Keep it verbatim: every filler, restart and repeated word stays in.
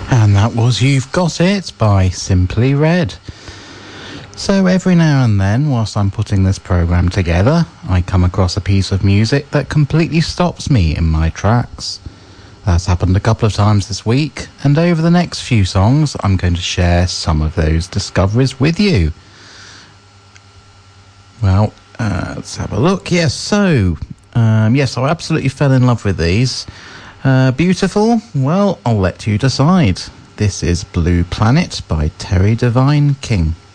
And that was You've Got It by Simply Red. So every now and then, whilst I'm putting this programme together, I come across a piece of music that completely stops me in my tracks. That's happened a couple of times this week, and over the next few songs, I'm going to share some of those discoveries with you. Well, uh, let's have a look. Yes, so, um, yes, I absolutely fell in love with these. Uh, beautiful? Well, I'll let you decide. This is Blue Planet by Terry Devine King.